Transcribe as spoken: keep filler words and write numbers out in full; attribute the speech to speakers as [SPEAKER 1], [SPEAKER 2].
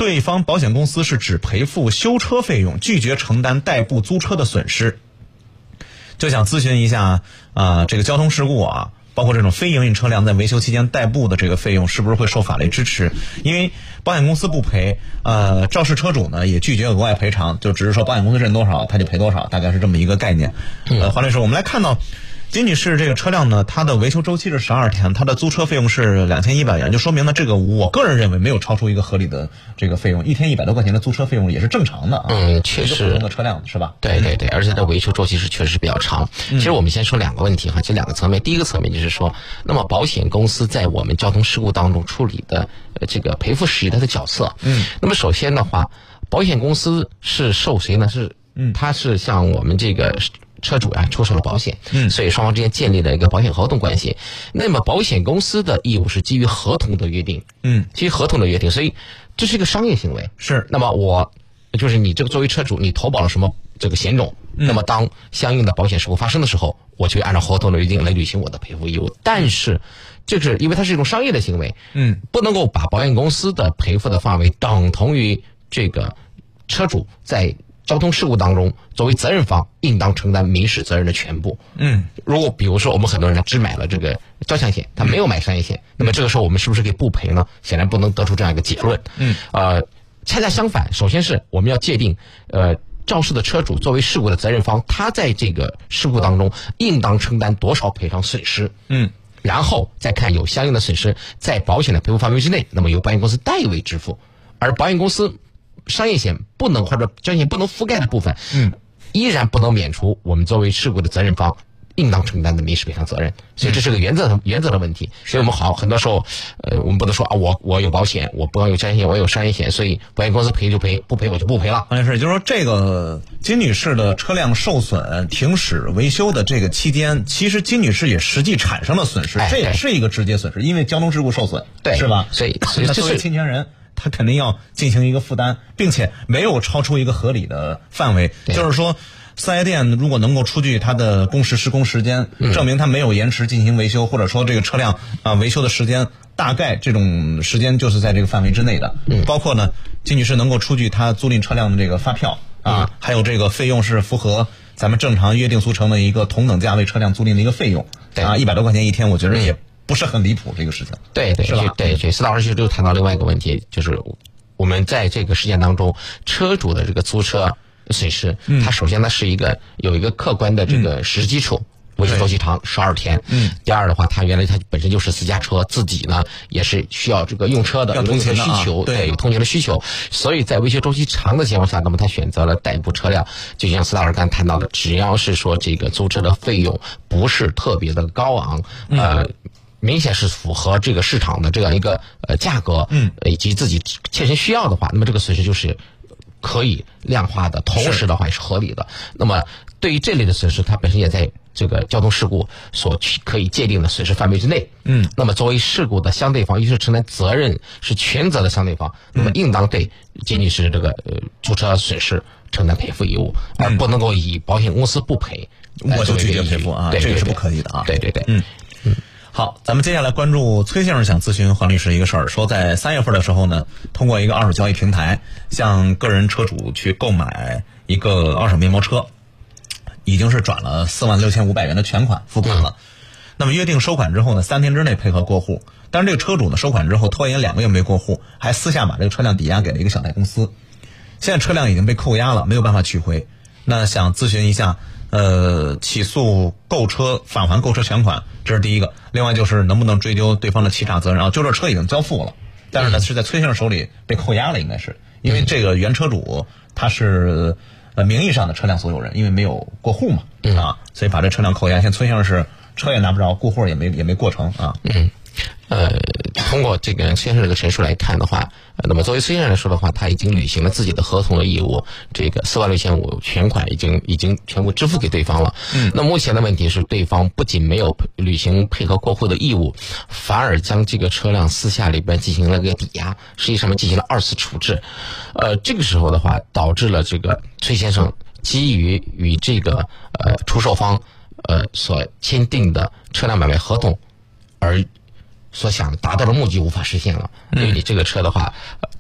[SPEAKER 1] 对方保险公司是只赔付修车费用，拒绝承担代步租车的损失。就想咨询一下啊、呃，这个交通事故啊，包括这种非营运车辆在维修期间代步的这个费用是不是会受法律支持？因为保险公司不赔，呃，肇事车主呢也拒绝额外赔偿，就只是说保险公司认多少他就赔多少，大概是这么一个概念。呃，华律师，我们来看到金女士这个车辆呢，它的维修周期是十二天，它的租车费用是两千一百元，就说明呢，这个我个人认为没有超出一个合理的这个费用，一天一百多块钱的租车费用也是正常的啊。
[SPEAKER 2] 嗯，确实。
[SPEAKER 1] 一个普通的车辆是吧？
[SPEAKER 2] 对对对，而且它维修周期是确实比较长。
[SPEAKER 1] 嗯、
[SPEAKER 2] 其实我们先说两个问题哈，这两个层面。第一个层面就是说，那么保险公司在我们交通事故当中处理的呃这个赔付事宜它的角色。嗯。那么首先的话，保险公司是受谁呢？是嗯，它是向我们这个车主呀、啊、出售了保险，嗯，所以双方之间建立了一个保险合同关系。那么保险公司的义务是基于合同的约定，嗯，基于合同的约定，所以这是一个商业行为。
[SPEAKER 1] 是，
[SPEAKER 2] 那么我就是你这个作为车主，你投保了什么这个险种，嗯、那么当相应的保险事故发生的时候，我就按照合同的约定来履行我的赔付义务。但是，这是因为它是一种商业的行为，嗯，不能够把保险公司的赔付的范围等同于这个车主在交通事故当中作为责任方应当承担民事责任的全部。嗯，如果比如说我们很多人只买了这个交强险，他没有买商业险，嗯、那么这个时候我们是不是可以不赔呢？显然不能得出这样一个结论。嗯，呃，恰恰相反，首先是我们要界定，呃，肇事的车主作为事故的责任方，他在这个事故当中应当承担多少赔偿损失。嗯。然后再看有相应的损失在保险的赔付范围之内，那么由保险公司代为支付，而保险公司商业险不能或者交强险不能覆盖的部分，嗯，依然不能免除我们作为事故的责任方应当承担的民事赔偿责任。所以这是个原则的原则的问题。所以我们好很多时候，呃，我们不能说啊，我我有保险，我不光有交强险，我有商业险，所以保险公司赔就赔，不赔我就不赔了。
[SPEAKER 1] 王律师，就是说这个金女士的车辆受损停驶维修的这个期间，其实金女士也实际产生了损失，哎、这也是一个直接损失，因为交通事故受损，
[SPEAKER 2] 对，
[SPEAKER 1] 是吧？
[SPEAKER 2] 所以所以
[SPEAKER 1] 那作为侵权人，他肯定要进行一个负担，并且没有超出一个合理的范围。就是说，四 S 店如果能够出具他的工时施工时间，嗯、证明他没有延迟进行维修，或者说这个车辆啊维修的时间大概这种时间就是在这个范围之内的。嗯、包括呢，金女士能够出具他租赁车辆的这个发票啊，嗯、还有这个费用是符合咱们正常约定俗成的一个同等价位车辆租赁的一个费用啊，一百多块钱一天，我觉得也不是很离谱这个事情。
[SPEAKER 2] 对对，是吧？对对，司老师就谈到另外一个问题，就是我们在这个事件当中，车主的这个租车损失，嗯、它首先呢是一个有一个客观的这个实基础。维修周期长十二天。嗯。第二的话，它原来它本身就是私家车，自己呢也是需要这个用车的，
[SPEAKER 1] 有通勤
[SPEAKER 2] 的需求，对，有通勤的需求。所以在维修周期长的情况下，那么他选择了代步车辆，就像司老师刚才谈到的，只要是说这个租车的费用不是特别的高昂，呃。嗯明显是符合这个市场的这样一个呃价格，嗯，以及自己切身需要的话，那么这个损失就是可以量化的，同时的话也是合理的。那么对于这类的损失，它本身也在这个交通事故所可以界定的损失范围之内。嗯，那么作为事故的相对方，也就是承担责任是全责的相对方，那么应当对仅仅是这个呃租车损失承担赔付义务，而不能够以保险公司不赔
[SPEAKER 1] 我就拒绝赔付啊，这个是不可以的啊。
[SPEAKER 2] 对对对，
[SPEAKER 1] 嗯嗯。好，咱们接下来关注崔先生想咨询黄律师一个事儿，说在三月份的时候呢，通过一个二手交易平台向个人车主去购买一个二手面包车，已经是转了四万六千五百元的全款付款了。嗯、那么约定收款之后呢，三天之内配合过户，但是这个车主呢收款之后拖延两个月没过户，还私下把这个车辆抵押给了一个小贷公司，现在车辆已经被扣押了，没有办法取回。那想咨询一下。呃，起诉购车返还购车全款，这是第一个。另外就是能不能追究对方的欺诈责任啊？就这车已经交付了，但是呢是在崔先生手里被扣押了，应该是因为这个原车主他是呃名义上的车辆所有人，因为没有过户嘛，啊，所以把这车辆扣押。现在崔先生是车也拿不着，过户也没也没过成啊。
[SPEAKER 2] 嗯。呃，通过这个崔先生这个陈述来看的话，呃、那么作为崔先生来说的话，他已经履行了自己的合同的义务，这个四万六千五全款已经已经全部支付给对方了。嗯，那目前的问题是，对方不仅没有履行配合过户的义务，反而将这个车辆私下里边进行了个抵押，实际上面进行了二次处置。呃，这个时候的话，导致了这个崔先生基于与这个呃出售方呃所签订的车辆买卖合同而所想达到的目的无法实现了，因为你这个车的话，